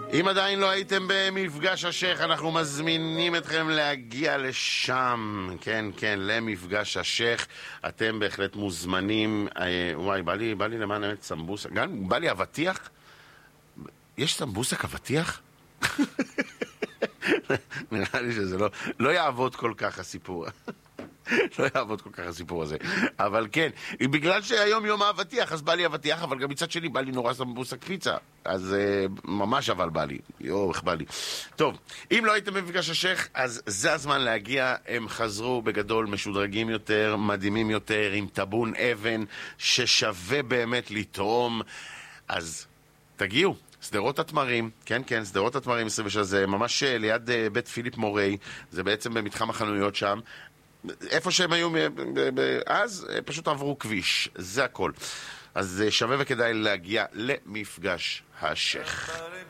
אם עדיין לא הייתם במפגש השייך, אנחנו מזמינים אתכם להגיע לשם. כן, כן, למפגש השייך. אתם בהחלט מוזמנים. וואי, בא לי למען האמת סמבוסה. גם בא לי אבטיח. יש סמבוסק אבטיח? נראה לי שזה לא יעבוד כל כך הסיפור. לא יעבוד כל כך הסיפור הזה. אבל כן, בגלל שהיום יום האבטיח, אז בא לי אבטיח, אבל גם מצד שני בא לי נורא סמבוסק פיצה. אז ממש אבל בא לי. איך בא לי. טוב, אם לא הייתם במפגש השייך, אז זה הזמן להגיע. הם חזרו בגדול משודרגים יותר, מדהימים יותר, עם טבון אבן, ששווה באמת לתרום. אז תגיעו. סדרות התמרים, כן, כן, סדרות התמרים 26, זה ממש ליד בית פיליפ מורי, זה בעצם במתחם החנויות שם. איפה שהם היו אז, פשוט עברו כביש, זה הכל. אז שווה וכדאי להגיע למפגש השייך.